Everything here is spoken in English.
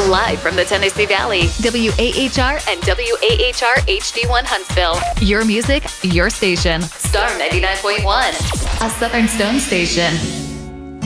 Live from the Tennessee Valley, WAHR and WAHR HD1 Huntsville. Your music, your station. Star 99.1, a Southern Stone station.